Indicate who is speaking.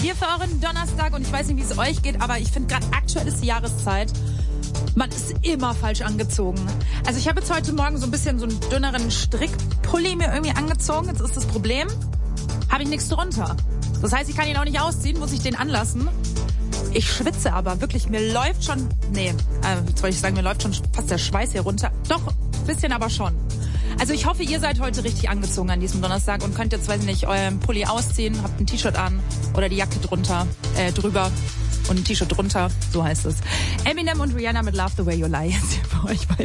Speaker 1: Hier für euren Donnerstag und ich weiß nicht, wie es euch geht, aber ich finde gerade aktuell ist die Jahreszeit. Man ist immer falsch angezogen. Also ich habe jetzt heute Morgen so ein bisschen so einen dünneren Strickpulli mir irgendwie angezogen. Jetzt ist das Problem, habe ich nichts drunter. Das heißt, ich kann ihn auch nicht ausziehen, muss ich den anlassen. Ich schwitze aber wirklich, mir läuft schon, jetzt wollte ich sagen, mir läuft schon fast der Schweiß hier runter. Doch, ein bisschen aber schon. Also ich hoffe, ihr seid heute richtig angezogen an diesem Donnerstag und könnt jetzt, weiß ich nicht, euren Pulli ausziehen, habt ein T-Shirt an oder die Jacke drüber und ein T-Shirt drunter, so heißt es. Eminem und Rihanna mit Love the Way You Lie jetzt hier für euch bei